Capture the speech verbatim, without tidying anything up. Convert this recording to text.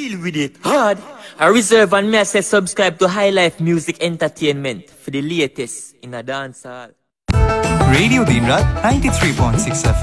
deal with it hard. I reserve and me I say subscribe to High Life Music Entertainment for the latest in a dance hall. Radio Deen Raat ninety-three point six F M.